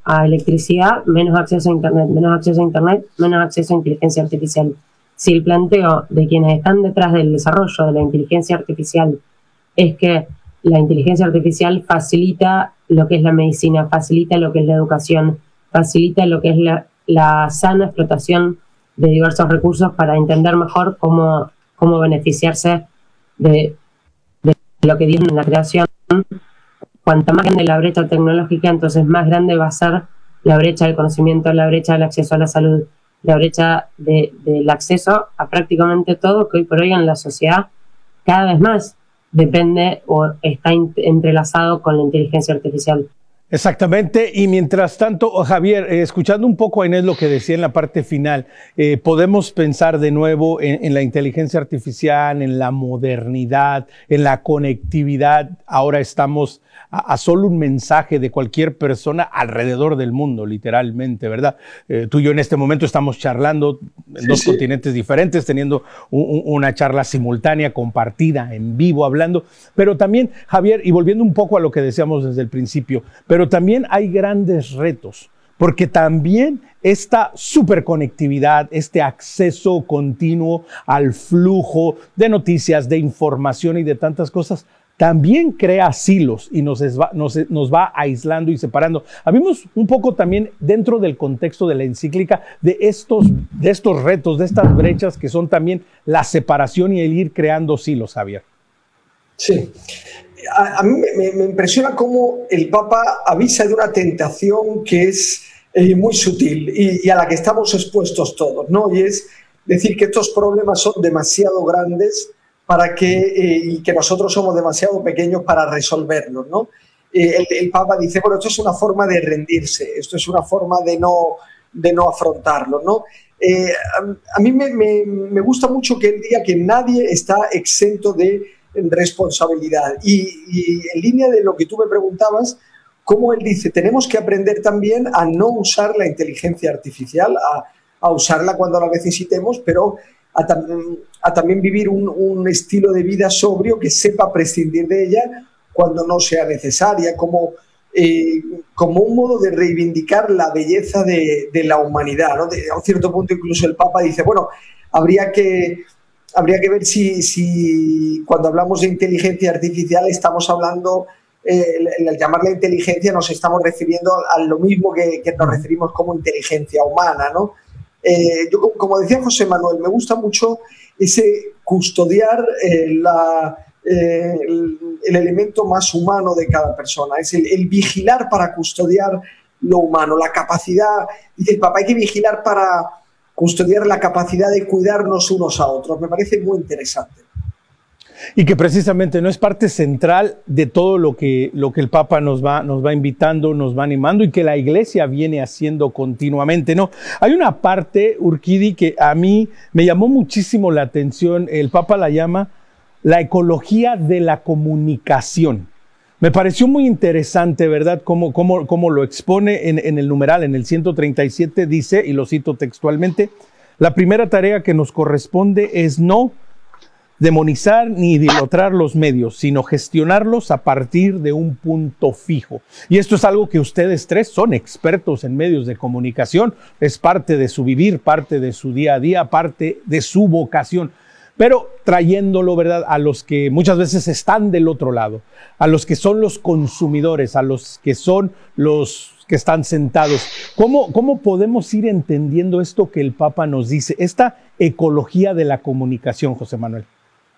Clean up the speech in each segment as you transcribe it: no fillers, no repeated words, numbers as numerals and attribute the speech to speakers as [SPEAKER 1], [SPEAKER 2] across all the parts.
[SPEAKER 1] a electricidad, menos acceso a Internet, menos acceso a Internet, menos acceso a inteligencia artificial. Si el planteo de quienes están detrás del desarrollo de la inteligencia artificial es que la inteligencia artificial facilita lo que es la medicina, facilita lo que es la educación, facilita lo que es la sana explotación de diversos recursos para entender mejor cómo beneficiarse de lo que dieron en la creación. Cuanta más grande la brecha tecnológica, entonces más grande va a ser la brecha del conocimiento, la brecha del acceso a la salud, la brecha del acceso a prácticamente todo que hoy por hoy en la sociedad cada vez más depende o está entrelazado con la inteligencia artificial.
[SPEAKER 2] Exactamente, y mientras tanto, Javier, escuchando un poco a Inés lo que decía en la parte final, podemos pensar de nuevo en la inteligencia artificial, en la modernidad, en la conectividad. Ahora estamos a solo un mensaje de cualquier persona alrededor del mundo, literalmente, ¿verdad? Tú y yo en este momento estamos charlando en dos continentes diferentes, teniendo una charla simultánea, compartida, en vivo, hablando. Pero también, Javier, y volviendo un poco a lo que decíamos desde el principio, pero también hay grandes retos, porque también esta superconectividad, este acceso continuo al flujo de noticias, de información y de tantas cosas, también crea silos y nos va aislando y separando. Habemos un poco también dentro del contexto de la encíclica de estos retos, de estas brechas que son también la separación y el ir creando silos, Javier.
[SPEAKER 3] Sí. A mí me impresiona cómo el Papa avisa de una tentación que es muy sutil y a la que estamos expuestos todos, ¿no? Y es decir que estos problemas son demasiado grandes y que nosotros somos demasiado pequeños para resolverlos, ¿no? El Papa dice, bueno, esto es una forma de rendirse, esto es una forma de no afrontarlo, ¿no? A mí me gusta mucho que él diga que nadie está exento de responsabilidad. Y en línea de lo que tú me preguntabas, como él dice, tenemos que aprender también a no usar la inteligencia artificial, a usarla cuando la necesitemos, pero a también vivir un estilo de vida sobrio que sepa prescindir de ella cuando no sea necesaria, como un modo de reivindicar la belleza de la humanidad, ¿no? A un cierto punto incluso el Papa dice, bueno, habría que ver si cuando hablamos de inteligencia artificial estamos hablando, al llamarla inteligencia nos estamos refiriendo a lo mismo que nos referimos como inteligencia humana, ¿no? Yo, como decía José Manuel, me gusta mucho ese custodiar el elemento más humano de cada persona, es el vigilar para custodiar lo humano, la capacidad, dice el Papa, hay que vigilar para custodiar la capacidad de cuidarnos unos a otros. Me parece muy interesante.
[SPEAKER 2] Y que precisamente no es parte central de todo lo que el Papa nos va invitando, nos va animando y que la Iglesia viene haciendo continuamente, ¿no? Hay una parte, Urquidi, que a mí me llamó muchísimo la atención. El Papa la llama la ecología de la comunicación. Me pareció muy interesante, ¿verdad? Cómo lo expone en el numeral, en el 137, dice, y lo cito textualmente, la primera tarea que nos corresponde es no demonizar ni idolatar los medios, sino gestionarlos a partir de un punto fijo. Y esto es algo que ustedes tres son expertos en medios de comunicación, es parte de su vivir, parte de su día a día, parte de su vocación. Pero trayéndolo, ¿verdad?, a los que muchas veces están del otro lado, a los que son los consumidores, a los que son los que están sentados. ¿Cómo podemos ir entendiendo esto que el Papa nos dice, esta ecología de la comunicación, José Manuel?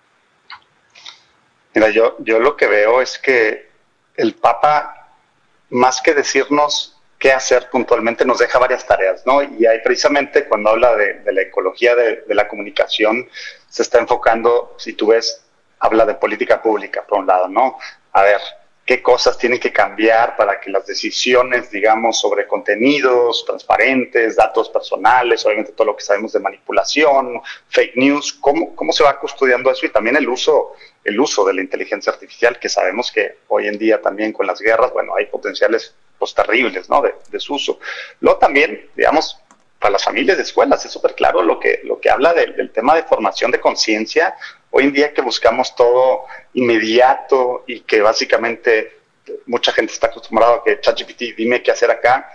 [SPEAKER 4] Mira, yo lo que veo es que el Papa, más que decirnos qué hacer puntualmente, nos deja varias tareas, ¿no? Y ahí precisamente cuando habla de la ecología de la comunicación, se está enfocando, si tú ves, habla de política pública, por un lado, ¿no? A ver, qué cosas tienen que cambiar para que las decisiones, digamos, sobre contenidos transparentes, datos personales, obviamente todo lo que sabemos de manipulación, fake news, cómo se va custodiando eso y también el uso de la inteligencia artificial, que sabemos que hoy en día también con las guerras, bueno, hay potenciales pues terribles, ¿no? de su uso. Luego también, digamos, para las familias de escuelas es súper claro lo que habla del tema de formación de conciencia. Hoy en día que buscamos todo inmediato y que básicamente mucha gente está acostumbrada a que ChatGPT dime qué hacer acá,